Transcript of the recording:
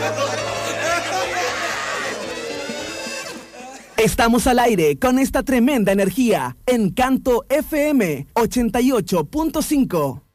Estamos al aire con esta tremenda energía. Encanto FM 88.5.